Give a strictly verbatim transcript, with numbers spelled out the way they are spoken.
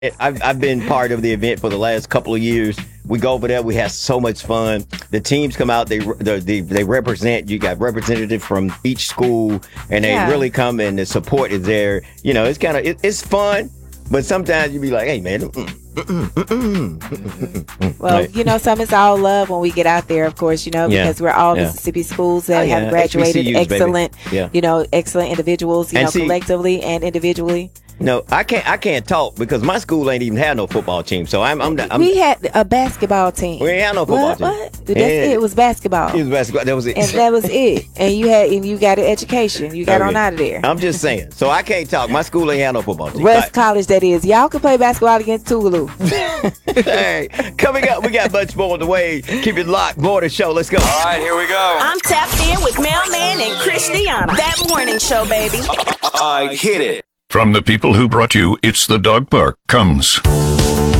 It- I've, I've been part of the event for the last couple of years. We go over there. We have so much fun. The teams come out. They they, they they represent. You got representatives from each school, and they Yeah. really come and the support is there. You know, it's kind of it, it's fun, but sometimes you be like, hey man. Mm, mm, mm, mm, mm, mm. Well, Like, you know, some is all love when we get out there, of course, you know, Yeah, because we're all yeah. Mississippi schools that Oh, yeah, have graduated H B C Us, baby. excellent, Yeah. you know, excellent individuals, you And know, see- collectively and individually. no, I can't I can't talk because my school ain't even had no football team. So I'm I'm, I'm we had a basketball team. we ain't had no football what? team. What? That's Yeah. it. It was basketball. It was basketball. That was it. and that was it. And you had, and you got an education. You got Okay. on out of there. I'm just saying. So I can't talk. My school ain't had no football team. West College, that is. Y'all can play basketball against Tougaloo. Hey, coming up, we got much more on the way. Keep it locked. More of the show. Let's go. All right, here we go. I'm tapped in with Mailman and Christiana. That morning show, baby. I hit it. From the people who brought you It's the Dog Park comes